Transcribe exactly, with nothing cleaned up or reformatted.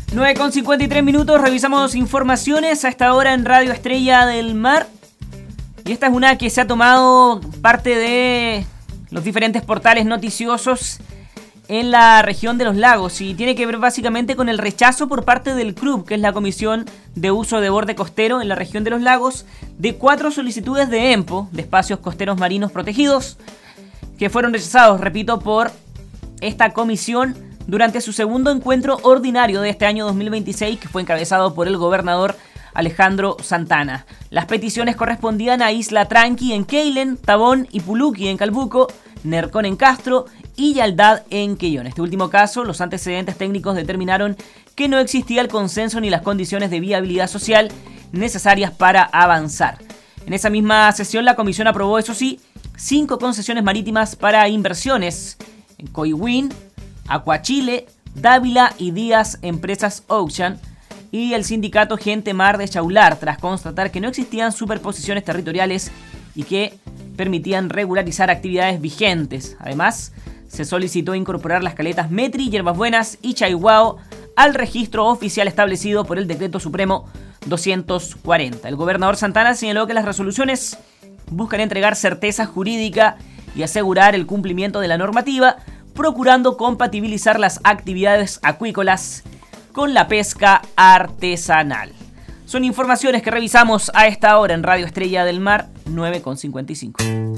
nueve con cincuenta y tres minutos, revisamos informaciones a esta hora en Radio Estrella del Mar. Y esta es una que se ha tomado parte de los diferentes portales noticiosos en la región de los lagos y tiene que ver básicamente con el rechazo por parte del C R U B, que es la Comisión de Uso de Borde Costero en la región de los lagos, de cuatro solicitudes de EMPO, de espacios costeros marinos protegidos, que fueron rechazados, repito, por esta comisión durante su segundo encuentro ordinario de este año dos mil veintiséis, que fue encabezado por el gobernador Alejandro Santana. Las peticiones correspondían a Isla Tranqui en Keilen, Tabón y Puluqui en Calbuco, Nercón en Castro y Yaldad en Quellón. En este último caso, los antecedentes técnicos determinaron que no existía el consenso ni las condiciones de viabilidad social necesarias para avanzar. En esa misma sesión, la comisión aprobó, eso sí, cinco concesiones marítimas para inversiones en Coihuín, Acuachile, Dávila y Díaz Empresas Ocean, y el sindicato Gente Mar de Chaular, tras constatar que no existían superposiciones territoriales y que permitían regularizar actividades vigentes. Además, se solicitó incorporar las caletas Metri, Yerbas Buenas y Chaihuao al registro oficial establecido por el Decreto Supremo doscientos cuarenta. El gobernador Santana señaló que las resoluciones buscan entregar certeza jurídica y asegurar el cumplimiento de la normativa, procurando compatibilizar las actividades acuícolas con la pesca artesanal. Son informaciones que revisamos a esta hora en Radio Estrella del Mar, nueve con cincuenta y cinco.